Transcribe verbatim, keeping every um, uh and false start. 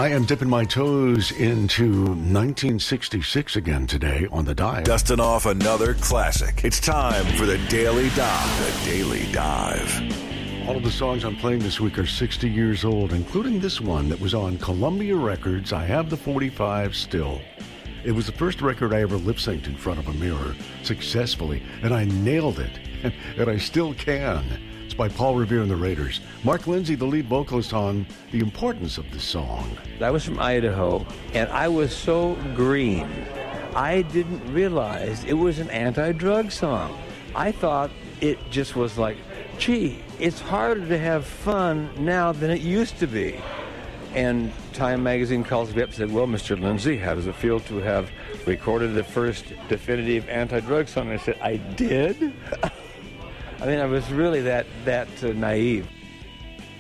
I am dipping my toes into nineteen sixty-six again today on the dive. Dusting off another classic. It's time for the Daily Dive. The Daily Dive. All of the songs I'm playing this week are sixty years old, including this one that was on Columbia Records. I have the forty-five still. It was the first record I ever lip-synced in front of a mirror successfully, and I nailed it, and I still can. It's by Paul Revere and the Raiders. Mark Lindsay, the lead vocalist, on the importance of this song. I was from Idaho, and I was so green. I didn't realize it was an anti-drug song. I thought it just was like, gee, it's harder to have fun now than it used to be. And Time magazine calls me up and said, well, Mister Lindsay, how does it feel to have recorded the first definitive anti-drug song? And I said, I did? I mean, I was really that, that uh, naive.